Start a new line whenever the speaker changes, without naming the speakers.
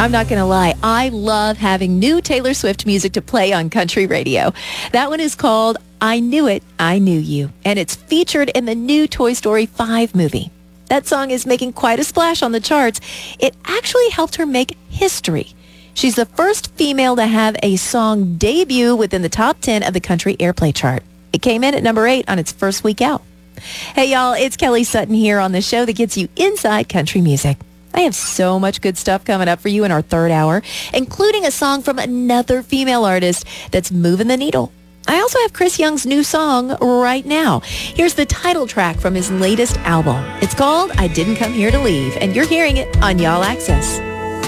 I'm not going to lie. I love having new Taylor Swift music to play on country radio. That one is called I Knew It, I Knew You, and it's featured in the new Toy Story 5 movie. That song is making quite a splash on the charts. It actually helped her make history. She's the first female to have a song debut within the top 10 of the country airplay chart. It came in at number 8 on its first week out. Hey, y'all, it's Kelly Sutton here on the show that gets you inside country music. I have so much good stuff coming up for you in our third hour, including a song from another female artist that's moving the needle. I also have Chris Young's new song right now. Here's the title track from his latest album. It's called I Didn't Come Here to Leave, and you're hearing it on Y'all Access.